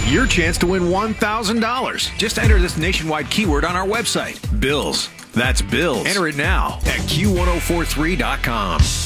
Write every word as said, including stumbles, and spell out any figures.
your chance to win one thousand dollars. Just enter this nationwide keyword on our website, Bills. That's Bills. Enter it now at Q ten forty-three dot com.